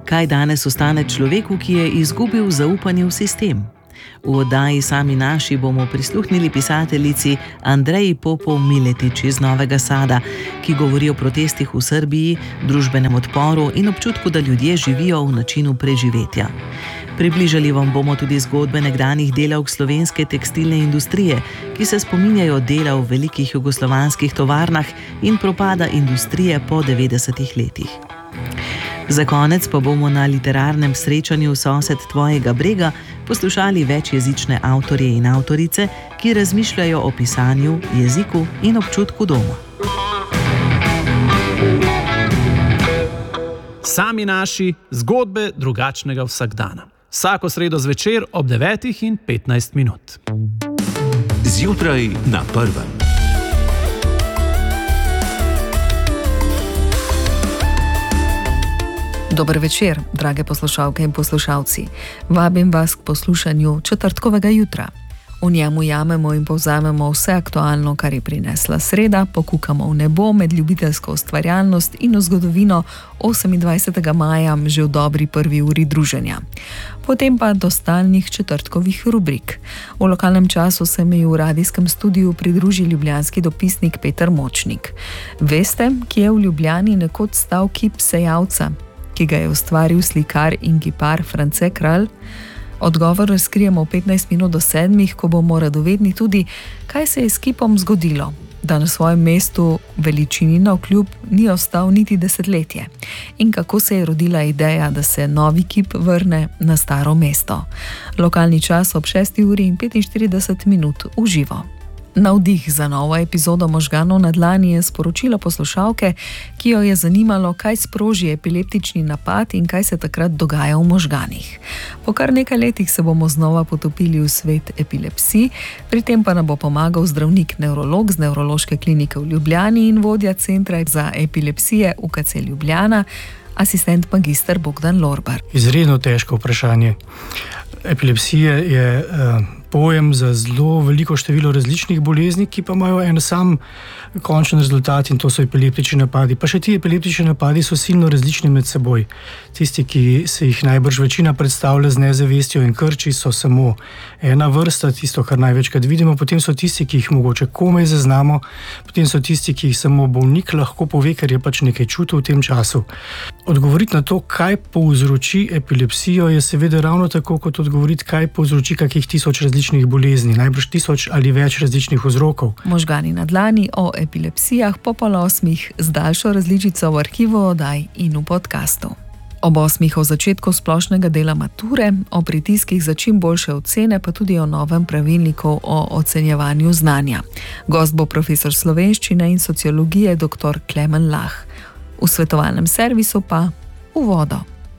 Kaj danes ostane človeku, ki je izgubil zaupanje v sistem? V oddaji Sami naši bomo prisluhnili pisateljici Andreji Popov Miletič iz Novega Sada, ki govori o protestih v Srbiji, družbenem odporu in občutku, da ljudje živijo v načinu preživetja. Približali vam bomo tudi zgodbe nekdanjih delavk slovenske tekstilne industrije, ki se spominjajo dela v velikih jugoslovanskih tovarnah in propada industrije po 90 letih. Za konec pa bomo na literarnem srečanju Sosed tvojega brega poslušali večjezične avtorje in avtorice, ki razmišljajo o pisanju, jeziku in občutku doma. Sami naši, zgodbe drugačnega vsakdana. Vsako sredo zvečer ob 9:15. Zjutraj na prvem. Dober večer, drage poslušalke in poslušalci. Vabim vas k poslušanju četrtkovega jutra. V njem ujamemo in povzamemo vse aktualno, kar je prinesla sreda, pokukamo v nebo med ljubiteljsko ustvarjalnost in v zgodovino 28. maja že v dobri prvi uri druženja. Potem pa do stalnih četrtkovih rubrik. V lokalnem času se mi v radijskem studiu pridruži ljubljanski dopisnik Peter Močnik. Veste, kje je v Ljubljani nekoč stal kip Sejalca, ki ga je ustvaril slikar in kipar France Kralj? Odgovor razkrijemo 15 minut do 7, ko bomo radovedni tudi, kaj se je s kipom zgodilo, da na svojem mestu veličini navkljub ni ostal niti desetletje, in kako se je rodila ideja, da se novi kip vrne na staro mesto. Lokalni čas ob 6:45 v živo. Navdih za novo epizodo Možganov na dlani je sporočilo poslušalke, ki jo je zanimalo, kaj sproži epileptični napad in kaj se takrat dogaja v možganih. Po kar nekaj letih se bomo znova potopili v svet epilepsij, pri tem pa nam bo pomagal zdravnik-nevrolog z Nevrološke klinike v Ljubljani in vodja Centra za epilepsije UKC Ljubljana, asistent magister Bogdan Lorbar. Izredno težko vprašanje. Epilepsija je pojem za zelo veliko število različnih bolezni, ki pa imajo en sam končen rezultat, in to so epileptični napadi. Pa še ti epileptični napadi so silno različni med seboj. Tisti, ki se jih najbrž večina predstavlja z nezavestjo in krči, so samo ena vrsta, tisto, kar največkrat vidimo. Potem so tisti, ki jih mogoče komaj zaznamo, potem so tisti, ki jih samo bolnik lahko pove, ker je pač nekaj čutil v tem času. Odgovoriti na to, kaj povzroči epilepsijo, je seveda ravno tako, kot odgovoriti, kaj povzroči kakih 1000 različnih bolezni, najbrž 1000 ali več različnih vzrokov. Možgani na dlani o epilepsijah po 7:30 z daljšo različico v arhivu oddaj in v podkastu. Ob 8:00 o začetku splošnega dela mature, o pritiskih za čim boljše ocene, pa tudi o novem pravilniku o ocenjevanju znanja. Gost bo profesor slovenščine in sociologije dr. Klemen Lah. V svetovalnem servisu pa v vodo.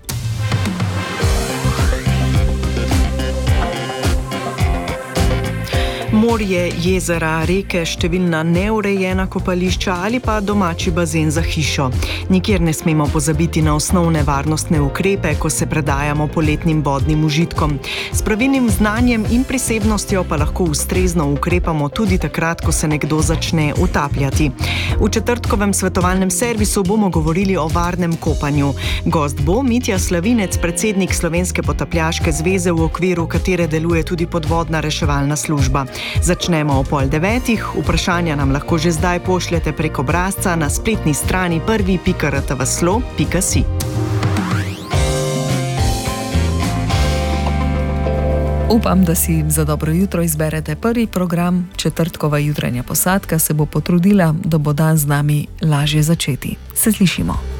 Morje, jezera, reke, številna neurejena kopališča ali pa domači bazen za hišo. Nikjer ne smemo pozabiti na osnovne varnostne ukrepe, ko se predajamo poletnim vodnim užitkom. S pravilnim znanjem in prisebnostjo pa lahko ustrezno ukrepamo tudi takrat, ko se nekdo začne utapljati. V četrtkovem svetovalnem servisu bomo govorili o varnem kopanju. Gost bo Mitja Slavinec, predsednik Slovenske potapljaške zveze, v okviru katere deluje tudi podvodna reševalna služba. Začnemo o 8:30, vprašanja nam lahko že zdaj pošljete prek obrazca na spletni strani prvi.rtvslo.si. Upam, da si za dobro jutro izberete prvi program. Četrtkova jutranja posadka se bo potrudila, da bo dan z nami lažje začeti. Se slišimo.